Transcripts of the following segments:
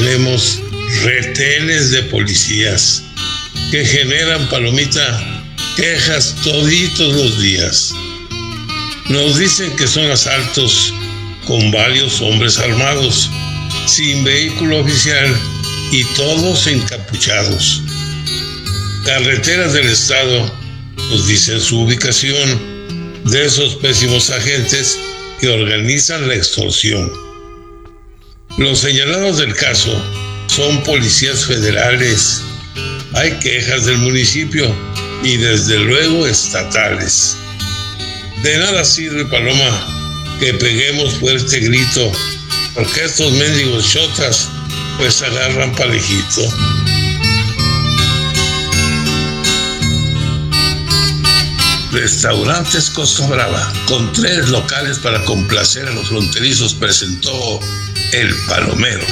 tenemos retenes de policías que generan, Palomita, quejas toditos los días. Nos dicen que son asaltos con varios hombres armados, sin vehículo oficial y todos encapuchados. Carreteras del Estado nos dicen su ubicación de esos pésimos agentes que organizan la extorsión. Los señalados del caso son policías federales. Hay quejas del municipio y desde luego estatales. De nada sirve, Paloma, que peguemos fuerte grito, porque estos mendigos chotas pues agarran parejito. Restaurantes Costa Brava, con 3 locales para complacer a los fronterizos, presentó El Palomero.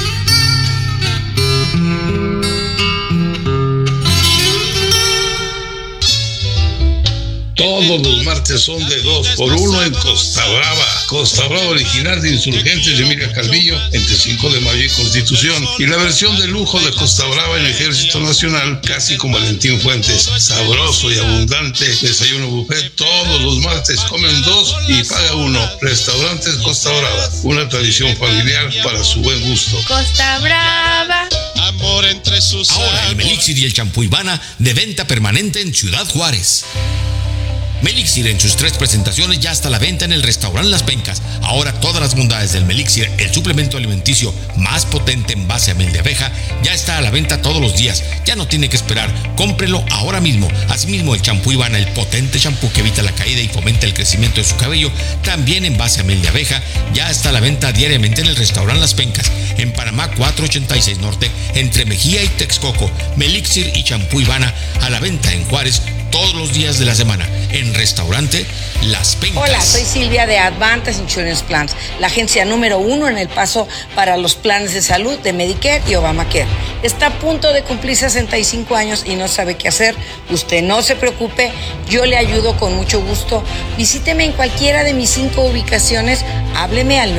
Todos los martes son de 2 por 1 en Costa Brava. Costa Brava original de Insurgentes de Emilia Calvillo, entre 5 de mayo y Constitución. Y la versión de lujo de Costa Brava en Ejército Nacional, casi como Valentín Fuentes. Sabroso y abundante desayuno buffet todos los martes. Comen 2 y paga 1. Restaurantes Costa Brava, una tradición familiar para su buen gusto. Costa Brava. Amor entre sus Ahora el Melixir y el champú Ivana de venta permanente en Ciudad Juárez. Melixir en sus 3 presentaciones ya está a la venta en el restaurante Las Pencas. Ahora todas las bondades del Melixir, el suplemento alimenticio más potente en base a miel de abeja, ya está a la venta todos los días. Ya no tiene que esperar, cómprelo ahora mismo. Asimismo el champú Ivana, el potente champú que evita la caída y fomenta el crecimiento de su cabello, también en base a miel de abeja, ya está a la venta diariamente en el restaurante Las Pencas, en Panamá 486 Norte, entre Mejía y Texcoco. Melixir y champú Ivana a la venta en Juárez todos los días de la semana en restaurante Las Pencas. Hola, soy Silvia de Advantage Insurance Plans, la agencia número 1 en El Paso para los planes de salud de Medicare y Obamacare. Está a punto de cumplir 65 años y no sabe qué hacer. Usted no se preocupe, yo le ayudo con mucho gusto. Visíteme en cualquiera de mis 5 ubicaciones. Hábleme al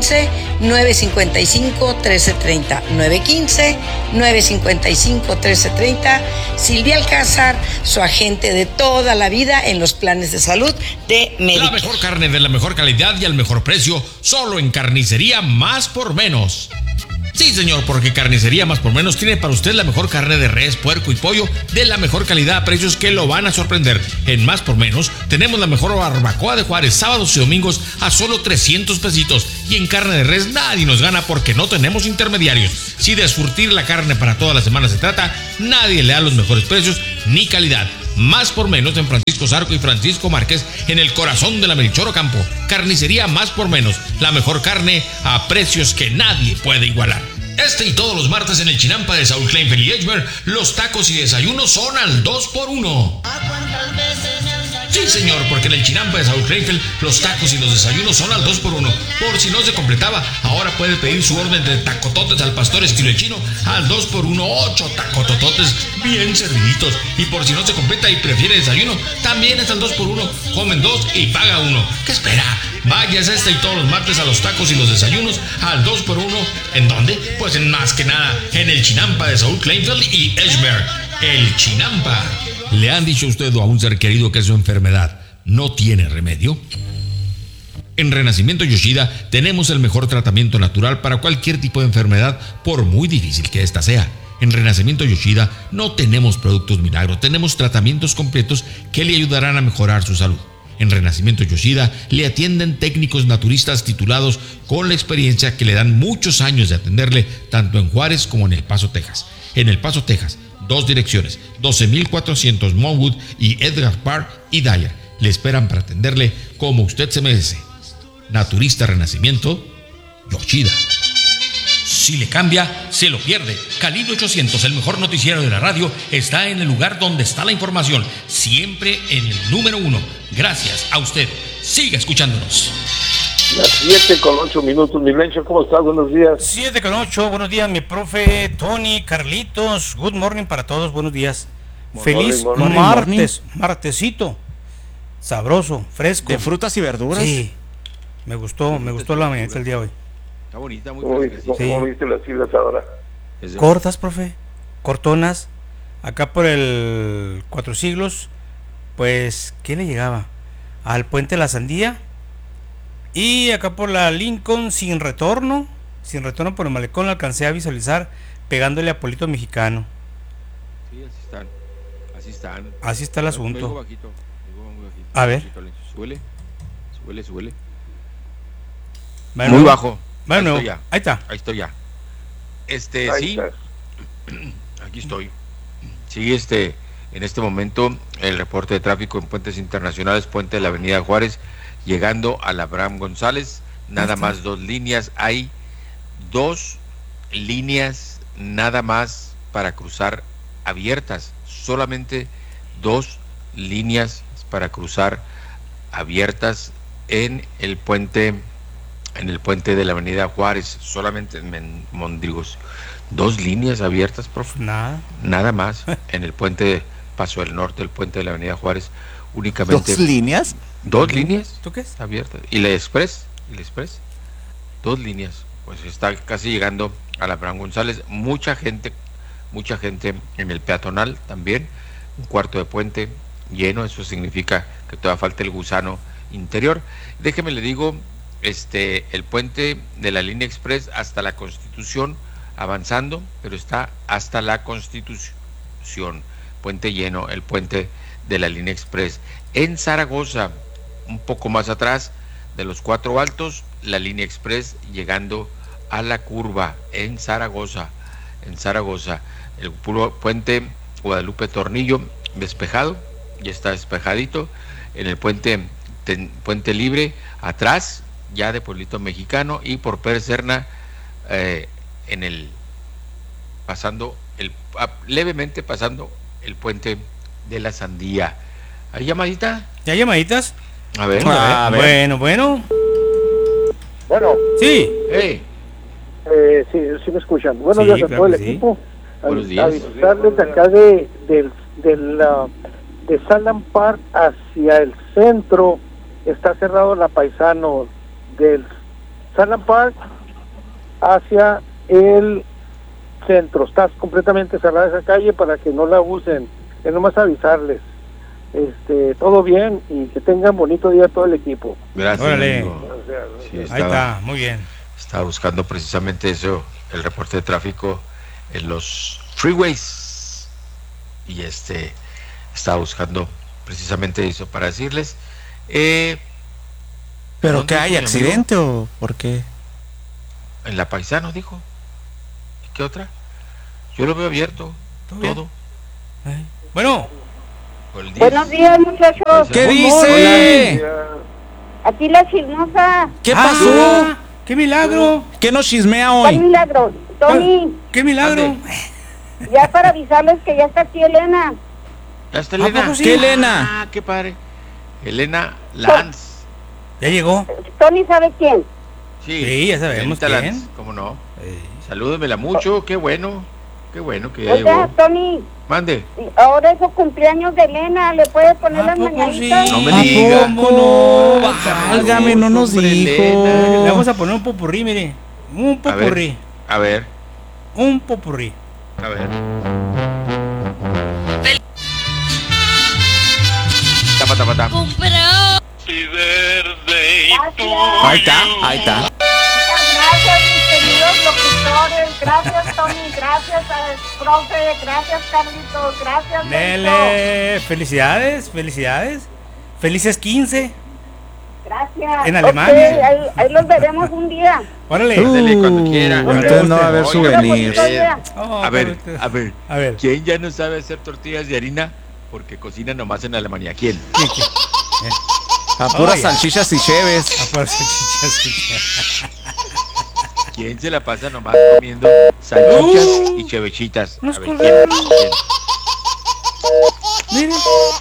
915-955-1330. 915-955-1330. Silvia Alcázar, su agente de toda la vida en los planes de salud de Medicare. La mejor carne de la mejor calidad y al mejor precio, solo en Carnicería Más por Menos. Sí, señor, porque Carnicería Más por Menos tiene para usted la mejor carne de res, puerco y pollo de la mejor calidad a precios que lo van a sorprender. En Más por Menos tenemos la mejor barbacoa de Juárez, sábados y domingos a solo 300 pesitos. Y en carne de res nadie nos gana porque no tenemos intermediarios. Si de surtir la carne para toda la semana se trata, nadie le da los mejores precios ni calidad. Más por Menos en Francisco Zarco y Francisco Márquez, en el corazón de la Melchor Ocampo. Carnicería Más por Menos, la mejor carne a precios que nadie puede igualar. Este y todos los martes en el Chinampa de Saúl Kleinfeld y Edgemer, los tacos y desayunos son al 2 por 1. Sí, señor, porque en el Chinampa de Saúl Kleinfeld los tacos y los desayunos son al 2 por 1. Por si no se completaba, ahora puede pedir su orden de tacototes al pastor estilo chino al 2 por 1, 8 tacotototes bien serviditos. Y por si no se completa y prefiere desayuno, también es al 2 por 1. Comen 2 y paga 1. ¿Qué espera? Váyase este y todos los martes a los tacos y los desayunos al 2 por 1. ¿En dónde? Pues en más que nada en el Chinampa de Saúl Kleinfeld y Edgemer. El Chinampa. ¿Le han dicho a usted o a un ser querido que su enfermedad no tiene remedio? En Renacimiento Yoshida tenemos el mejor tratamiento natural para cualquier tipo de enfermedad, por muy difícil que ésta sea. En Renacimiento Yoshida no tenemos productos milagros, tenemos tratamientos completos que le ayudarán a mejorar su salud. En Renacimiento Yoshida le atienden técnicos naturistas titulados con la experiencia que le dan muchos años de atenderle tanto en Juárez como en El Paso, Texas. En El Paso, Texas, 2 direcciones, 12,400 Monwood y Edgar Park y Dyer. Le esperan para atenderle como usted se merece. Naturista Renacimiento Yoshida. Si le cambia, se lo pierde. Calibre 800, el mejor noticiero de la radio, está en el lugar donde está la información, siempre en el número 1. Gracias a usted. Siga escuchándonos. Las 7:08, mi Lencho, ¿cómo estás? Buenos días. 7:08, buenos días, mi profe Tony, Carlitos, good morning para todos, buenos días. Feliz martes, martesito, sabroso, fresco. ¿De frutas y verduras? Sí, me gustó la mañanita el día de hoy. Está bonita, muy ¿Cómo viste las islas ahora? cortas, profe, cortonas. Acá por el Cuatro Siglos, pues, ¿qué le llegaba? Al Puente de la Sandía. Y acá por la Lincoln, sin retorno por el malecón, lo alcancé a visualizar pegándole a Polito Mexicano. Sí, así están. Así está el asunto. Digo bajito, muy bajito. A ver. Súbele. Bueno, muy bajo. Bueno, ahí está. Ahí estoy ya. Ahí Sí. estás. Aquí estoy. Sí, en este momento el reporte de tráfico en puentes internacionales, puente de la Avenida Juárez, llegando a la Abraham González, nada más 2 líneas, hay 2 líneas nada más para cruzar abiertas, solamente 2 líneas para cruzar abiertas en el puente de la Avenida Juárez, solamente en Mondrigos. 2 líneas abiertas, profe. Nada más en el puente Paso del Norte, el puente de la Avenida Juárez, únicamente. ¿2 líneas? 2 líneas. ¿Tú qué es? Abiertas. Y la Express, 2 líneas. Pues está casi llegando a la Abraham González. Mucha gente en el peatonal también. Un cuarto de puente lleno, eso significa que todavía falta el gusano interior. Déjeme le digo, el puente de la línea Express hasta la Constitución avanzando, pero está hasta la Constitución, puente lleno, el puente de la línea Express. En Zaragoza, un poco más atrás de los 4 Altos, la línea Express llegando a la curva en Zaragoza, el puro puente Guadalupe Tornillo despejado, ya está despejadito. En el puente libre atrás ya de Pueblito Mexicano, y por Pérez Serna levemente pasando el puente de la Sandía. ¿Hay llamadita? ¿Ya hay llamaditas? A ver. Bueno. Bueno. Sí. Hey. Sí me escuchan. Buenos días a todo el equipo. Buenos días. Avisarles de acá de Salem Park hacia el centro, está cerrado la Paisano. Del Salem Park hacia el centro está completamente cerrada esa calle para que no la usen. Es nomás avisarles. Todo bien y que tengan bonito día todo el equipo. Gracias. Órale. Sí, Ahí está, muy bien. Estaba buscando precisamente eso, el reporte de tráfico en los freeways, y estaba buscando precisamente eso para decirles. ¿Pero qué hay? ¿Accidente o por qué? En la Paisano, dijo. ¿Y qué otra? Yo lo veo abierto, todo. Bueno. Buenos días, muchachos. ¿Qué dice? Aquí la chismosa. ¿Qué pasó? ¡Qué milagro! ¿Qué nos chismea ¿Cuál hoy? milagro? Tony, ¡Qué milagro! ya para avisarles que ya está aquí Elena. ¿Ya está Elena? poco sí? ¿Qué Elena? Ah, qué padre. Elena Lanz. ¿Ya llegó? Tony sabe quién. Sí, ya sabemos Elenita quién. Lanz, ¿cómo no? Salúdemela mucho, qué bueno que ya Oiga, llegó. Tony, Mande. ahora es su cumpleaños de Elena. ¿Le puede poner las poco mañanitas? sí? No me ¿A diga. poco no? Válgame, no nos Hombre, dijo. Elena. Le vamos a poner un popurrí, mire. Un popurrí. A ver. Un popurrí. A ver. Tapa. Y verde y Ahí está. Gracias, mis queridos locutores. Gracias, Tony. Gracias, profe. Gracias, Carlitos. Gracias, Nele, felicidades. Felices 15. Gracias. En Alemania. Ok, ahí los veremos un día. Órale. Dale cuando quiera. Entonces no va a haber Oiga, souvenirs. Oh, A ver. A ver. ¿Quién ya no sabe hacer tortillas de harina? Porque cocina nomás en Alemania. ¿Quién? A puras Oye. salchichas y cheves. ¿Quién se la pasa nomás comiendo salchichas y chevechitas? A ver, ¿quién? Mire.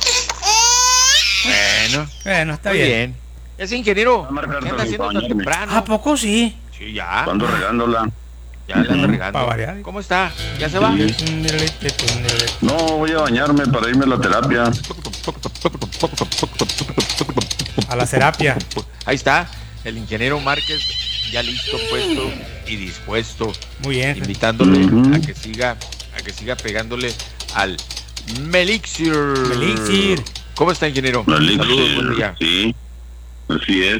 Bueno, Está muy bien. bien. Es ingeniero. ¿Qué anda haciendo tan temprano? ¿A poco sí? Sí, ya. Ando regándola. Ya la anda regando. Para variar. ¿Cómo está? ¿Ya se va? No, voy a bañarme para irme a la terapia. A la terapia. Ahí está, el ingeniero Márquez ya listo, puesto y dispuesto. Muy bien. Invitándole Ujú. a que siga pegándole al Melixir. Melixir. ¿Cómo está, ingeniero? Saludos, buen día. Sí, así es.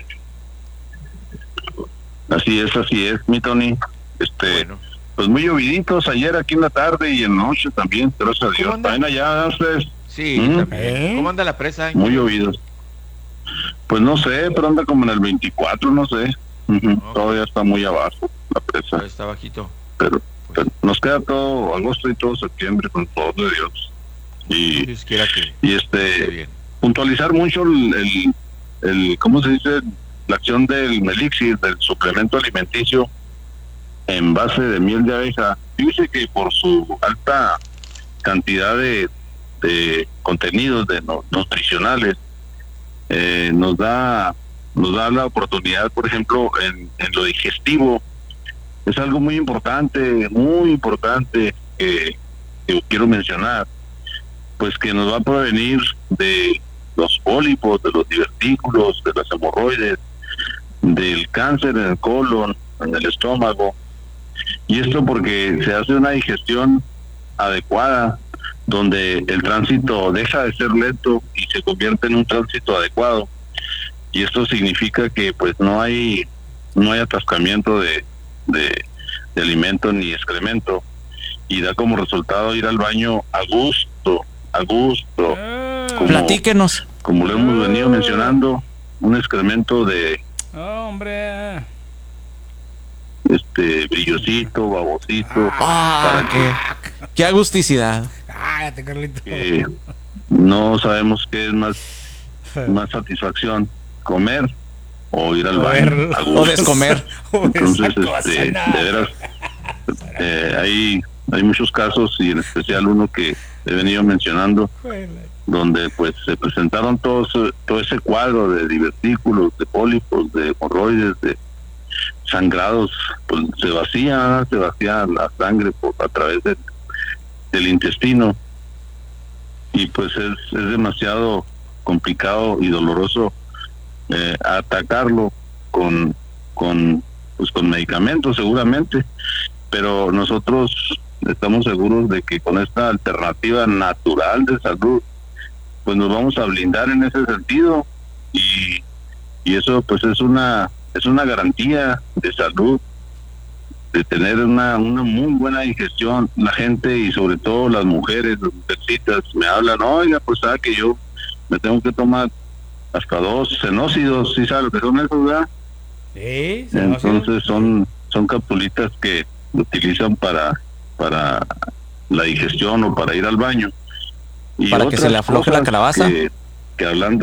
Así es, mi Tony. Bueno, Pues muy lloviditos ayer aquí en la tarde y en la noche también, gracias a ¿Cómo Dios. anda? También allá ustedes, sí, también. ¿Cómo anda la presa? muy llovidos. Pues no sé, pero anda como en el 24, no sé. Ujú, Ok. Todavía está muy abajo la presa, Está bajito. pero nos queda todo agosto y todo septiembre con todo de Dios. Y, Dios quiera que y esté bien. puntualizar mucho el ¿cómo se dice? La acción del Melixir, del suplemento alimenticio en base de miel de abeja. Dice que por su alta cantidad de contenidos nutricionales nos da la oportunidad, por ejemplo, en lo digestivo. Es algo muy importante que quiero mencionar, pues que nos va a prevenir de los pólipos, de los divertículos, de las hemorroides, del cáncer en el colon, en el estómago. Y esto porque se hace una digestión adecuada, donde el tránsito deja de ser lento y se convierte en un tránsito adecuado. Y esto significa que pues no hay atascamiento de alimento ni excremento, y da como resultado ir al baño a gusto, Platíquenos. como lo hemos venido mencionando, un excremento de Hombre. brillosito, babosito, Qué agusticidad. Cállate, Carlito. que no sabemos qué es más satisfacción, comer o ir al baño a gusto. O descomer. Entonces, de veras, hay muchos casos, y en especial uno que he venido mencionando, donde pues se presentaron todo ese cuadro de divertículos, de pólipos, de hemorroides, de sangrados. Pues se vacía la sangre a través del intestino, y pues es demasiado complicado y doloroso atacarlo con medicamentos, seguramente, pero nosotros estamos seguros de que con esta alternativa natural de salud pues nos vamos a blindar en ese sentido, y eso pues es una garantía de salud, de tener una muy buena digestión. La gente, y sobre todo las mujeres, las mujercitas, me hablan: oiga, pues sabe que yo me tengo que tomar hasta 2 senócidos, ¿sí sabe lo que son esos, verdad? Sí, Entonces son capsulitas que utilizan para la digestión o para ir al baño. Y Para que se le otras afloje la cosas calabaza. que hablando